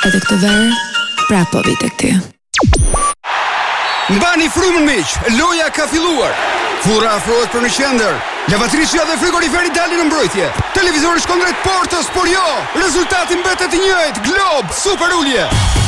Edhe këtë verë, prapë po vi tek ty. Mbani frymën miq, loja ka filluar. Furra afrohet për në qendër. Lavatriçja dhe frigoriferi dalin në mbrojtje. Televizori shkon drejt portës, por jo, rezultati mbetet i njëjtë. Glob, super ulje.